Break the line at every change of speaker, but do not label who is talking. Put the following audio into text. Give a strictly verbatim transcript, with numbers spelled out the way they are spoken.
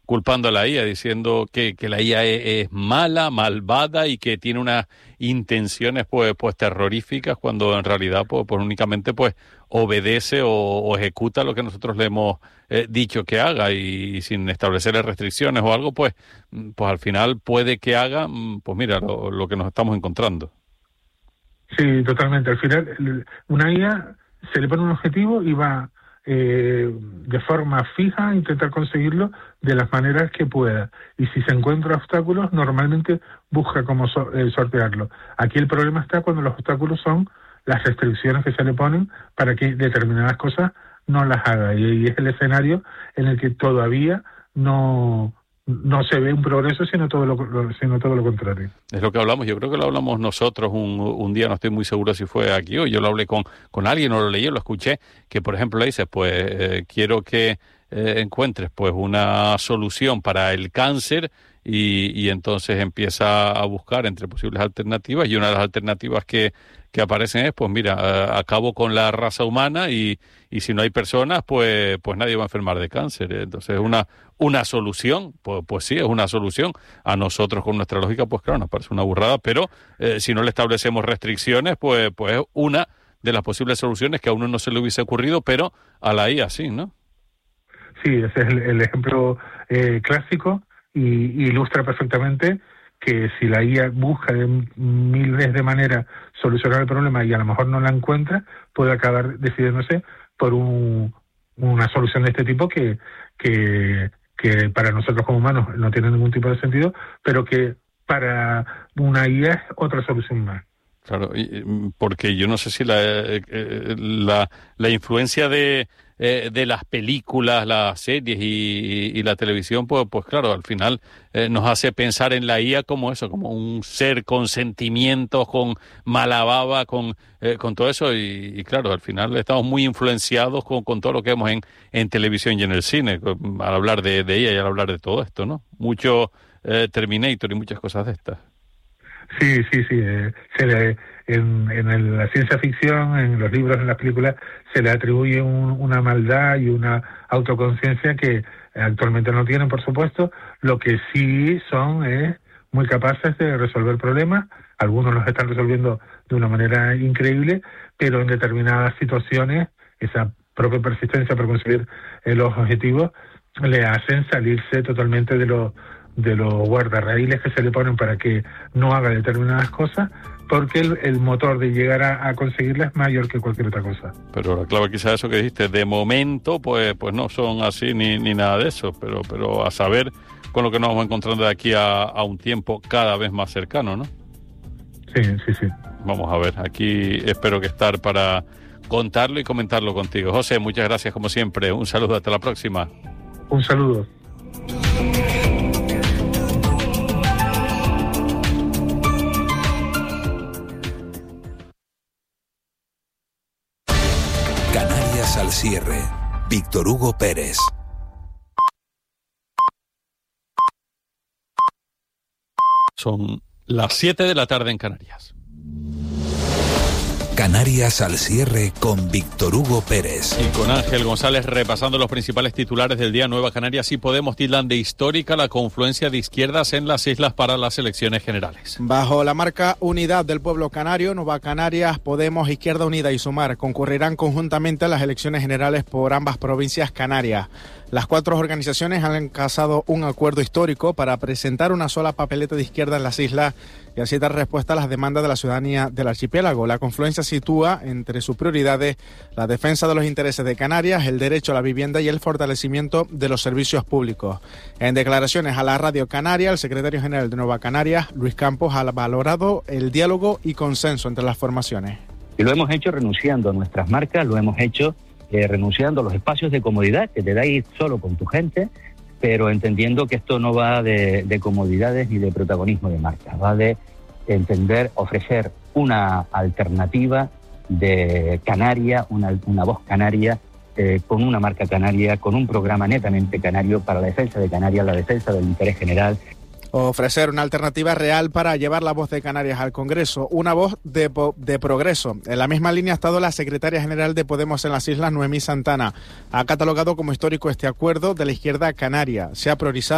culpando a la I A, diciendo que, que la I A es, es mala, malvada y que tiene unas intenciones pues, pues terroríficas, cuando en realidad pues, pues únicamente pues obedece o, o ejecuta lo que nosotros le hemos eh, dicho que haga, y, y sin establecerle restricciones o algo, pues, pues al final puede que haga, pues mira, lo, lo que nos estamos encontrando.
Sí, totalmente. Al final, una I A se le pone un objetivo y va eh, de forma fija a intentar conseguirlo de las maneras que pueda. Y si se encuentra obstáculos, normalmente busca cómo so, eh, sortearlo. Aquí el problema está cuando los obstáculos son las restricciones que se le ponen para que determinadas cosas no las haga. Y, y es el escenario en el que todavía no... no se ve un progreso, sino todo lo sino todo lo contrario.
Es lo que hablamos, yo creo que lo hablamos nosotros un, un día, no estoy muy seguro si fue aquí o yo lo hablé con, con alguien o lo leí o lo escuché, que por ejemplo le dices, pues eh, quiero que eh, encuentres pues una solución para el cáncer, y, y entonces empieza a buscar entre posibles alternativas, y una de las alternativas que, que aparecen es, pues mira, uh, acabo con la raza humana, y, y si no hay personas, pues pues nadie va a enfermar de cáncer. Entonces una una solución, pues, pues sí, es una solución. A nosotros con nuestra lógica, pues claro, nos parece una burrada, pero eh, si no le establecemos restricciones, pues pues es una de las posibles soluciones que a uno no se le hubiese ocurrido, pero a la I A sí, ¿no?
Sí, ese es el, el ejemplo eh, clásico, y, y ilustra perfectamente que si la I A busca de miles de maneras solucionar el problema y a lo mejor no la encuentra, puede acabar decidiéndose por un, una solución de este tipo que, que, que para nosotros como humanos no tiene ningún tipo de sentido, pero que para una I A es otra solución más.
Claro, porque yo no sé si la, la, la influencia de, de las películas, las series y, y la televisión, pues, pues claro, al final eh, nos hace pensar en la I A como eso, como un ser con sentimientos, con mala baba, con, eh, con todo eso, y, y claro, al final estamos muy influenciados con, con todo lo que vemos en, en televisión y en el cine, al hablar de, de I A y al hablar de todo esto, ¿no? Mucho eh, Terminator y muchas cosas de estas.
Sí, sí, sí. Eh, se le, en, en el, la ciencia ficción, en los libros, en las películas, se le atribuye un, una maldad y una autoconciencia que actualmente no tienen, por supuesto. Lo que sí son es muy capaces de resolver problemas. Algunos los están resolviendo de una manera increíble, pero en determinadas situaciones esa propia persistencia para conseguir eh, los objetivos le hacen salirse totalmente de los de los guardarraíles que se le ponen para que no haga determinadas cosas, porque el, el motor de llegar a, a conseguirlas es mayor que cualquier otra cosa.
Pero la clave quizás eso que dijiste, de momento pues pues no son así ni, ni nada de eso, pero pero a saber con lo que nos vamos encontrando de aquí a, a un tiempo cada vez más cercano, ¿no?
Sí, sí, sí.
Vamos a ver, aquí espero que estar para contarlo y comentarlo contigo. José, muchas gracias como siempre, un saludo, hasta la próxima.
Un saludo.
Al cierre, Víctor Hugo Pérez.
Son las siete de la tarde en Canarias.
Canarias al cierre con Víctor Hugo Pérez.
Y con Ángel González repasando los principales titulares del día. Nueva Canarias y Podemos tildan de histórica la confluencia de izquierdas en las islas para las elecciones generales.
Bajo la marca Unidad del Pueblo Canario, Nueva Canarias, Podemos, Izquierda Unida y Sumar concurrirán conjuntamente a las elecciones generales por ambas provincias canarias. Las cuatro organizaciones han alcanzado un acuerdo histórico para presentar una sola papeleta de izquierda en las islas y así dar respuesta a las demandas de la ciudadanía del archipiélago. La confluencia sitúa entre sus prioridades la defensa de los intereses de Canarias, el derecho a la vivienda y el fortalecimiento de los servicios públicos. En declaraciones a la Radio Canaria, el secretario general de Nueva Canarias, Luis Campos, ha valorado el diálogo y consenso entre las formaciones.
Y lo hemos hecho renunciando a nuestras marcas, lo hemos hecho Eh, renunciando a los espacios de comodidad que te da ir solo con tu gente, pero entendiendo que esto no va de, de comodidades ni de protagonismo de marcas, va de entender, ofrecer una alternativa de canaria, una, una voz canaria, eh, con una marca canaria, con un programa netamente canario para la defensa de Canarias, la defensa del interés general.
Ofrecer una alternativa real para llevar la voz de Canarias al Congreso, una voz de, de progreso. En la misma línea ha estado la secretaria general de Podemos en las Islas, Noemí Santana. Ha catalogado como histórico este acuerdo de la izquierda canaria. Se ha priorizado